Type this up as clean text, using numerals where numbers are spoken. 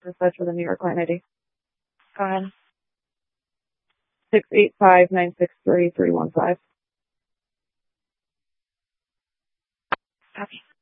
dispatch for the New York line ID. Go ahead. 685-963-315. Copy.